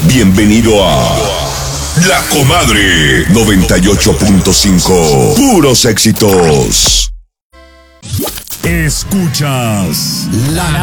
Bienvenido a La Comadre 98.5. Puros éxitos. Escuchas La